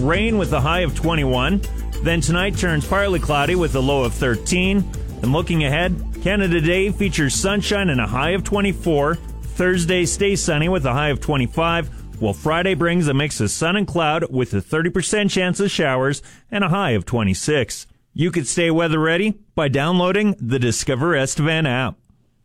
rain with a high of 21. Then tonight turns partly cloudy with a low of 13. And looking ahead, Canada Day features sunshine and a high of 24. Thursday stays sunny with a high of 25, while Friday brings a mix of sun and cloud with a 30% chance of showers and a high of 26. You could stay weather ready by downloading the Discover Estevan app.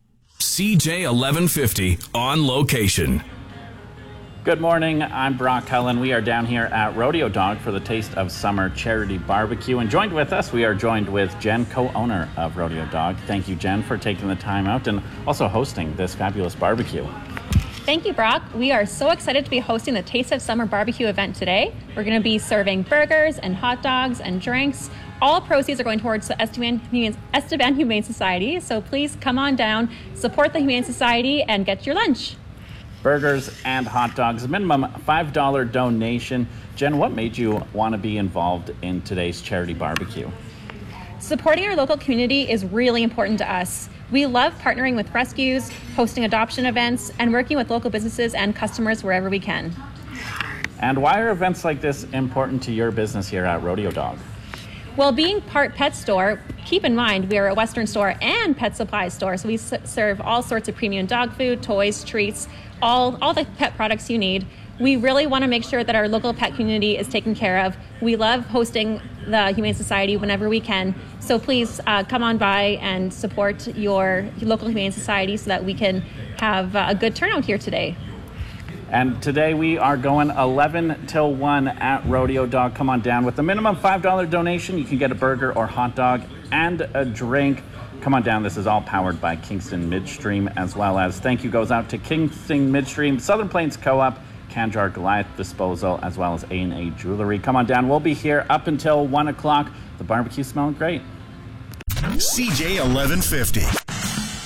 CJ 1150 on location. Good morning, I'm Brock Cullen. We are down here at Rodeo Dog for the Taste of Summer Charity Barbecue. And joined with us, we are joined with Jen, co-owner of Rodeo Dog. Thank you, Jen, for taking the time out and also hosting this fabulous barbecue. Thank you, Brock. We are so excited to be hosting the Taste of Summer barbecue event today. We're going to be serving burgers and hot dogs and drinks. All proceeds are going towards the Estevan Humane Society. So please come on down, support the Humane Society, and get your lunch. Burgers and hot dogs, a minimum $5 donation. Jen, what made you want to be involved in today's charity barbecue? Supporting our local community is really important to us. We love partnering with rescues, hosting adoption events, and working with local businesses and customers wherever we can. And why are events like this important to your business here at Rodeo Dog? Well, being part pet store, keep in mind we are a Western store and pet supply store, so we serve all sorts of premium dog food, toys, treats, all the pet products you need. We really want to make sure that our local pet community is taken care of. We love hosting the Humane Society whenever we can, so please come on by and support your local Humane Society so that we can have a good turnout here today. And today we are going 11 till 1 at Rodeo Dog. Come on down. With a minimum $5 donation, you can get a burger or hot dog and a drink. Come on down. This is all powered by Kingston Midstream, as well as thank you goes out to Kingston Midstream, Southern Plains Co-op, Canjar Goliath Disposal, as well as A&A Jewelry. Come on down. We'll be here up until 1 o'clock. The barbecue smelling great. CJ 1150.